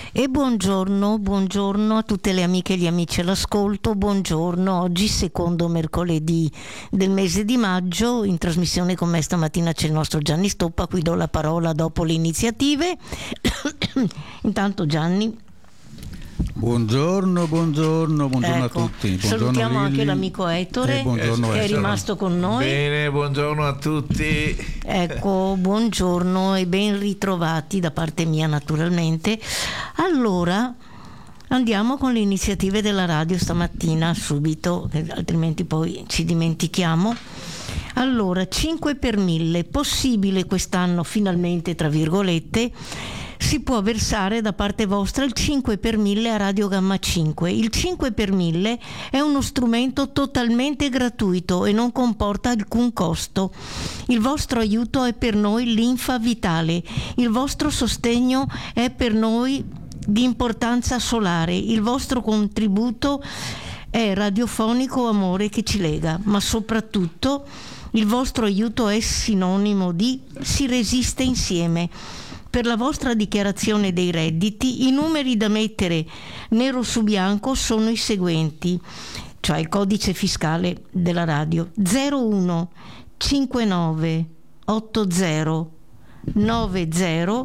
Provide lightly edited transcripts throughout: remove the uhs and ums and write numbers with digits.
E buongiorno a tutte le amiche e gli amici all'ascolto, buongiorno. Oggi secondo mercoledì del mese di maggio, in trasmissione con me stamattina c'è il nostro Gianni Stoppa, a cui do la parola dopo le iniziative. Intanto Gianni. Buongiorno Ecco, a tutti. Buongiorno salutiamo Lilli. anche l'amico Ettore che è rimasto con noi. Bene, buongiorno a tutti. Ecco, buongiorno e ben ritrovati da parte mia naturalmente. Allora, andiamo con le iniziative della radio stamattina subito, altrimenti poi ci dimentichiamo. Allora, 5 per 1000, possibile quest'anno finalmente, tra virgolette, si può versare da parte vostra il 5 per 1000 a Radio Gamma 5. Il 5 per 1000 è uno strumento totalmente gratuito e non comporta alcun costo. Il vostro aiuto è per noi linfa vitale, il vostro sostegno è per noi di importanza solare, il vostro contributo è radiofonico amore che ci lega, ma soprattutto il vostro aiuto è sinonimo di si resiste insieme. Per la vostra dichiarazione dei redditi i numeri da mettere nero su bianco sono i seguenti, cioè il codice fiscale della radio: 01 59 80 90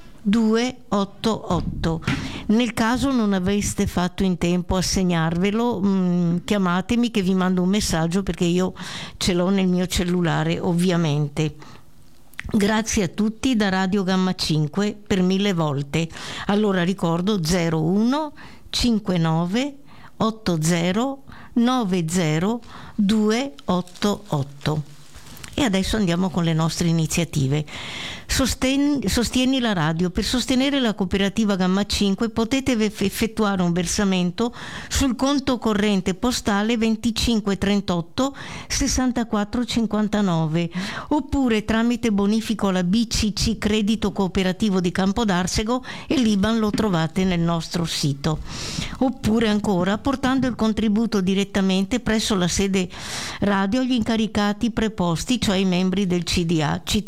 288. Nel caso non aveste fatto in tempo a segnarvelo, chiamatemi che vi mando un messaggio, perché io ce l'ho nel mio cellulare ovviamente. Grazie a tutti da Radio Gamma 5 per 1000 volte. Allora ricordo 01 59 80 90 288. E adesso andiamo con le nostre iniziative. Sostieni la radio. Per sostenere la cooperativa Gamma 5 potete effettuare un versamento sul conto corrente postale 2538 64 59 oppure tramite bonifico alla BCC Credito Cooperativo di Campodarsego, e l'IBAN lo trovate nel nostro sito. Oppure ancora portando il contributo direttamente presso la sede radio agli incaricati preposti, cioè i membri del CDA. Ci